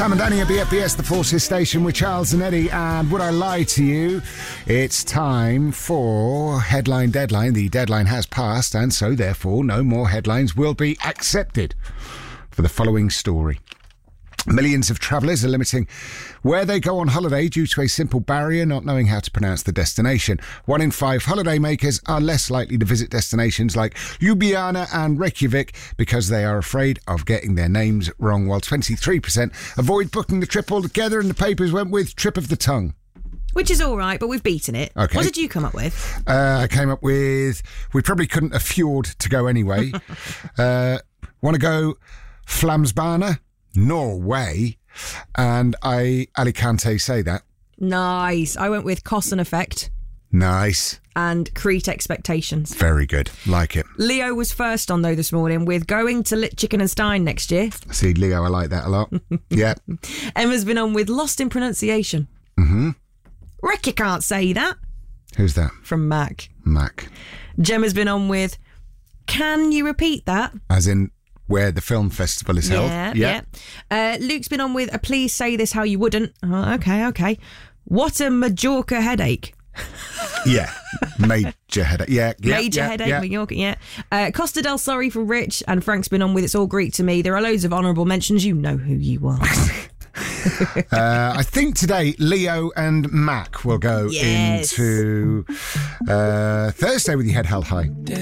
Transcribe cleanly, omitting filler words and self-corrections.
Sam and Danny at BFBS, the Forces Station with Charles and Eddie. And would I lie to you? It's time for Headline Deadline. The deadline has passed, and so therefore no more headlines will be accepted for the following story. Millions of travellers are limiting where they go on holiday due to a simple barrier, not knowing how to pronounce the destination. 1 in 5 holiday makers are less likely to visit destinations like Ljubljana and Reykjavik because they are afraid of getting their names wrong, while 23% avoid booking the trip altogether, and the papers went with trip of the tongue. Which is all right, but we've beaten it. Okay. What did you come up with? I came up with, we probably couldn't afford to go anyway. Want to go Flamsbana, Norway, and Alicante say that. Nice. I went with Cos and Effect. Nice. And Crete Expectations. Very good. Like it. Leo was first on, though, this morning with going to Chicken and Stein next year. See, Leo, I like that a lot. Yeah. Emma's been on with Lost in Pronunciation. Mm-hmm. Rick, you can't say that. Who's that? From Mac. Mac. Gemma's been on with Can You Repeat That? As in where the film festival is held. Yeah. Luke's been on with a Please Say This How You Wouldn't. Oh, okay. What a Majorca headache. Yeah. Major headache. Yeah. Major headache, Majorca, yeah. Costa del Sorry from Rich, and Frank's been on with It's All Greek to Me. There are loads of honourable mentions. You know who you are. I think today Leo and Mac will go into Thursday with your head held high.